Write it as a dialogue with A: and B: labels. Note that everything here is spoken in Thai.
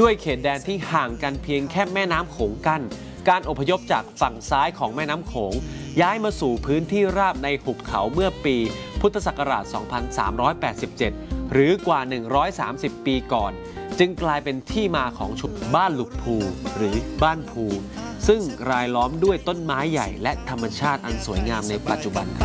A: ด้วยเขตแดนที่ห่างกันเพียงแค่แม่น้ำโขงกั้นการอพยพจากฝั่งซ้ายของแม่น้ำโขงย้ายมาสู่พื้นที่ราบในหุบเขาเมื่อปีพุทธศักราช 2387 หรือกว่า 130 ปีก่อนจึงกลายเป็นที่มาของชุมบ้านหลุกภูหรือบ้านภูซึ่งรายล้อมด้วยต้นไม้ใหญ่และธรรมชาติอันสวยงามในปัจจุบัน